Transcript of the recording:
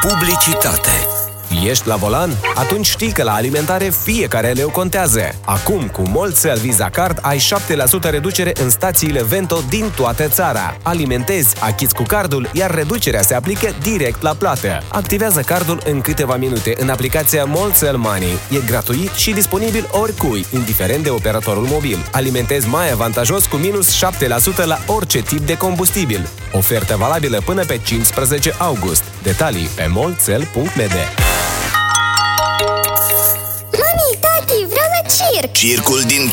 Publicitate. Ești la volan? Atunci știi că la alimentare fiecare leu contează. Acum, cu Molcel Visa Card, ai 7% reducere în stațiile Vento din toată țara. Alimentezi, achizi cu cardul, iar reducerea se aplică direct la plată. Activează cardul în câteva minute în aplicația Molcel Money. E gratuit și disponibil oricui, indiferent de operatorul mobil. Alimentezi mai avantajos cu minus 7% la orice tip de combustibil. Ofertă valabilă până pe 15 august. Detalii pe molcel.md. Mami, tati, vreau la circ! Circul din